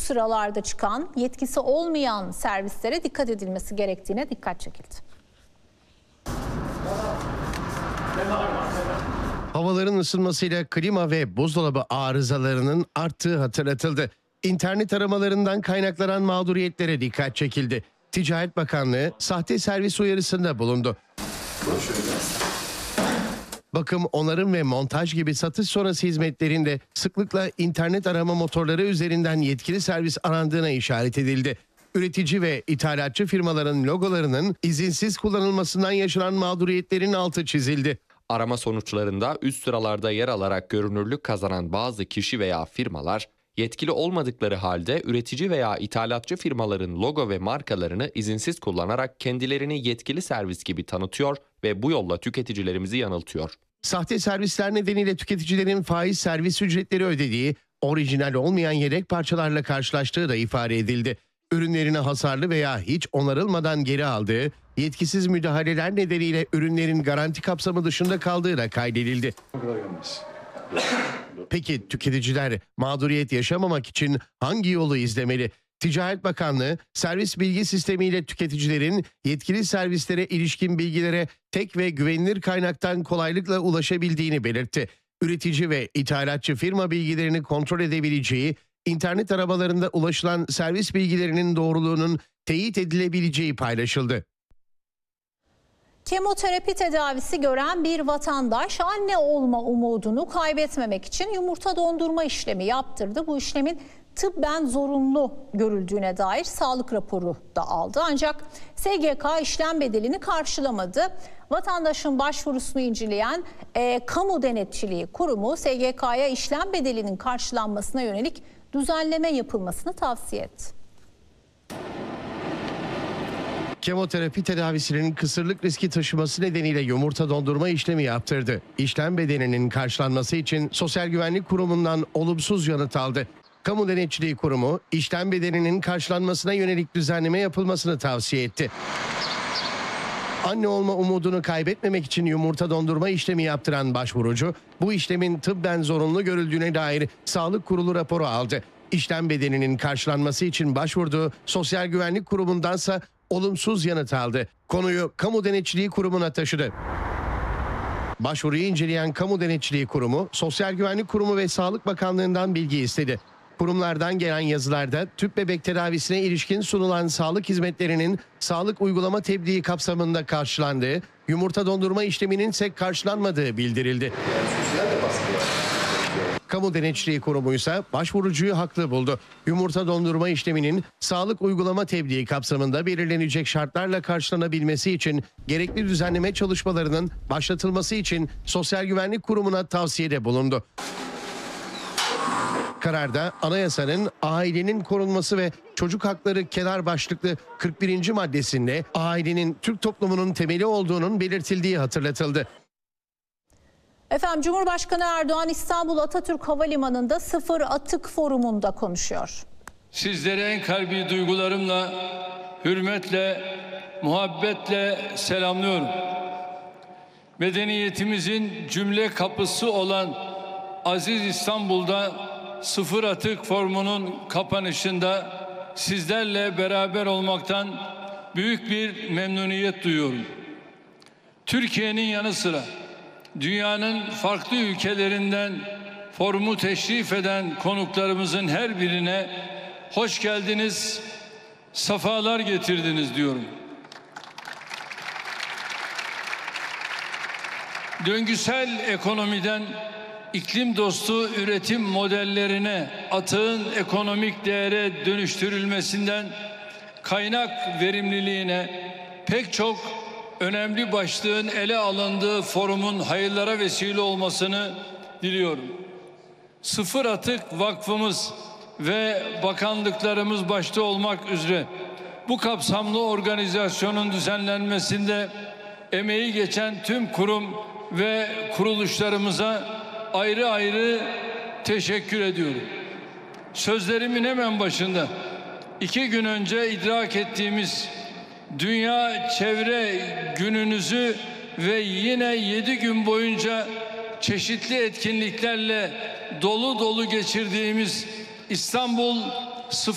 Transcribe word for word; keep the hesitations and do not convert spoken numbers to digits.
sıralarda çıkan yetkisi olmayan servislere dikkat edilmesi gerektiğine dikkat çekildi. Havaların ısınmasıyla klima ve buzdolabı arızalarının arttığı hatırlatıldı. İnternet aramalarından kaynaklanan mağduriyetlere dikkat çekildi. Ticaret Bakanlığı sahte servis uyarısında bulundu. Bakım, onarım ve montaj gibi satış sonrası hizmetlerinde sıklıkla internet arama motorları üzerinden yetkili servis arandığına işaret edildi. Üretici ve ithalatçı firmaların logolarının izinsiz kullanılmasından yaşanan mağduriyetlerin altı çizildi. Arama sonuçlarında üst sıralarda yer alarak görünürlük kazanan bazı kişi veya firmalar, yetkili olmadıkları halde üretici veya ithalatçı firmaların logo ve markalarını izinsiz kullanarak kendilerini yetkili servis gibi tanıtıyor ve bu yolla tüketicilerimizi yanıltıyor. Sahte servisler nedeniyle tüketicilerin faiz servis ücretleri ödediği, orijinal olmayan yedek parçalarla karşılaştığı da ifade edildi. Ürünlerini hasarlı veya hiç onarılmadan geri aldığı, yetkisiz müdahaleler nedeniyle ürünlerin garanti kapsamı dışında kaldığı da kaydedildi. Peki tüketiciler mağduriyet yaşamamak için hangi yolu izlemeli? Ticaret Bakanlığı, servis bilgi sistemiyle tüketicilerin yetkili servislere ilişkin bilgilere tek ve güvenilir kaynaktan kolaylıkla ulaşabildiğini belirtti. Üretici ve ithalatçı firma bilgilerini kontrol edebileceği, internet aramalarında ulaşılan servis bilgilerinin doğruluğunun teyit edilebileceği paylaşıldı. Kemoterapi tedavisi gören bir vatandaş anne olma umudunu kaybetmemek için yumurta dondurma işlemi yaptırdı. Bu işlemin tıbben zorunlu görüldüğüne dair sağlık raporu da aldı. Ancak S G K işlem bedelini karşılamadı. Vatandaşın başvurusunu inceleyen e, Kamu Denetçiliği Kurumu S G K'ya işlem bedelinin karşılanmasına yönelik düzenleme yapılmasını tavsiye etti. Kemoterapi tedavisinin kısırlık riski taşıması nedeniyle yumurta dondurma işlemi yaptırdı. İşlem bedelinin karşılanması için Sosyal Güvenlik Kurumu'ndan olumsuz yanıt aldı. Kamu Denetçiliği Kurumu, işlem bedelinin karşılanmasına yönelik düzenleme yapılmasını tavsiye etti. Anne olma umudunu kaybetmemek için yumurta dondurma işlemi yaptıran başvurucu, bu işlemin tıbben zorunlu görüldüğüne dair Sağlık Kurulu raporu aldı. İşlem bedelinin karşılanması için başvurduğu Sosyal Güvenlik Kurumu'ndansa olumsuz yanıt aldı. Konuyu Kamu Denetçiliği Kurumu'na taşıdı. Başvuruyu inceleyen Kamu Denetçiliği Kurumu, Sosyal Güvenlik Kurumu ve Sağlık Bakanlığı'ndan bilgi istedi. Kurumlardan gelen yazılarda tüp bebek tedavisine ilişkin sunulan sağlık hizmetlerinin sağlık uygulama tebliği kapsamında karşılandığı, yumurta dondurma işleminin ise karşılanmadığı bildirildi. Kamu Denetçiliği Kurumu ise başvurucuyu haklı buldu. Yumurta dondurma işleminin sağlık uygulama tebliği kapsamında belirlenecek şartlarla karşılanabilmesi için gerekli düzenleme çalışmalarının başlatılması için Sosyal Güvenlik Kurumu'na tavsiyede bulundu. Kararda anayasanın ailenin korunması ve çocuk hakları kenar başlıklı kırk birinci maddesinde ailenin Türk toplumunun temeli olduğunun belirtildiği hatırlatıldı. Efendim, Cumhurbaşkanı Erdoğan İstanbul Atatürk Havalimanı'nda Sıfır Atık Forumu'nda konuşuyor. Sizlere en kalbi duygularımla, hürmetle, muhabbetle selamlıyorum. Medeniyetimizin cümle kapısı olan aziz İstanbul'da Sıfır Atık Forumu'nun kapanışında sizlerle beraber olmaktan büyük bir memnuniyet duyuyorum. Türkiye'nin yanı sıra dünyanın farklı ülkelerinden forumu teşrif eden konuklarımızın her birine hoş geldiniz, sefalar getirdiniz diyorum. Döngüsel ekonomiden iklim dostu üretim modellerine, atığın ekonomik değere dönüştürülmesinden kaynak verimliliğine pek çok önemli başlığın ele alındığı forumun hayırlara vesile olmasını diliyorum. Sıfır Atık Vakfımız ve bakanlıklarımız başta olmak üzere bu kapsamlı organizasyonun düzenlenmesinde emeği geçen tüm kurum ve kuruluşlarımıza ayrı ayrı teşekkür ediyorum. Sözlerimin hemen başında iki gün önce idrak ettiğimiz Dünya Çevre Gününüzü ve yine yedi gün boyunca çeşitli etkinliklerle dolu dolu geçirdiğimiz İstanbul